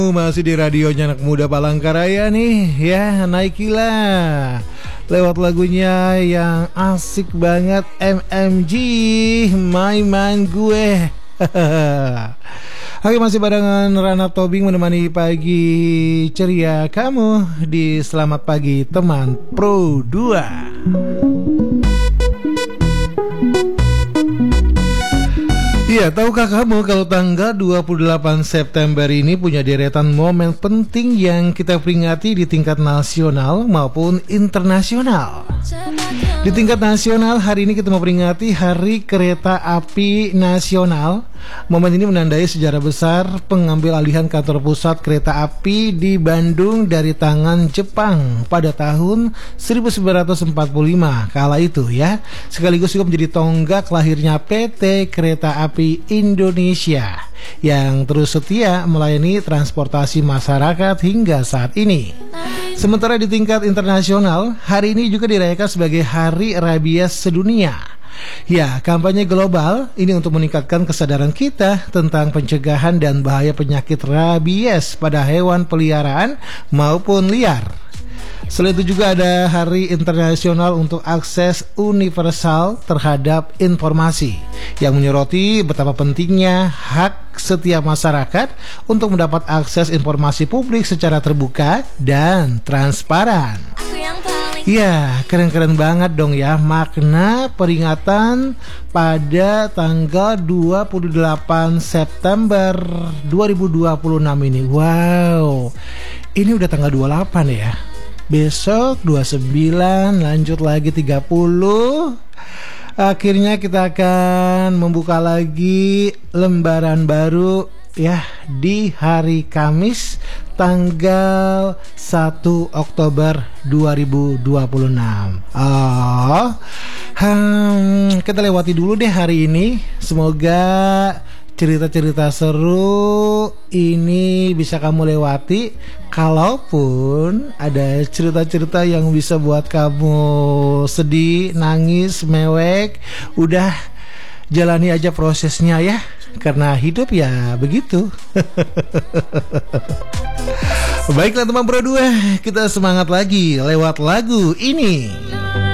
Masih di radionya anak muda Palangkaraya nih ya, naikilah lewat lagunya yang asik banget, MMG My Man Gue. Oke, masih barengan Rana Tobing menemani pagi ceria kamu di Selamat Pagi Teman Pro 2. Iya, tahukah kamu kalau tanggal 28 September ini punya deretan momen penting yang kita peringati di tingkat nasional maupun internasional. Di tingkat nasional, hari ini kita memperingati Hari Kereta Api Nasional. Momen ini menandai sejarah besar pengambil alihan kantor pusat kereta api di Bandung dari tangan Jepang pada tahun 1945 kala itu ya. Sekaligus juga menjadi tonggak lahirnya PT Kereta Api Indonesia yang terus setia melayani transportasi masyarakat hingga saat ini. Sementara di tingkat internasional, hari ini juga dirayakan sebagai Hari Rabies Sedunia. Ya, kampanye global ini untuk meningkatkan kesadaran kita tentang pencegahan dan bahaya penyakit rabies pada hewan peliharaan maupun liar. Selain itu juga ada Hari Internasional untuk Akses Universal terhadap Informasi yang menyoroti betapa pentingnya hak setiap masyarakat untuk mendapat akses informasi publik secara terbuka dan transparan. Ya, keren-keren banget dong ya makna peringatan pada tanggal 28 September 2026 ini. Wow, ini udah tanggal 28 ya. Besok 29, lanjut lagi 30. Akhirnya kita akan membuka lagi lembaran baru ya di hari Kamis tanggal 1 Oktober 2026. Kita lewati dulu deh hari ini. Semoga cerita-cerita seru ini bisa kamu lewati. Kalaupun ada cerita-cerita yang bisa buat kamu sedih, nangis, mewek, udah jalani aja prosesnya ya. Karena hidup ya begitu. Baiklah teman Pro 2, kita semangat lagi lewat lagu ini.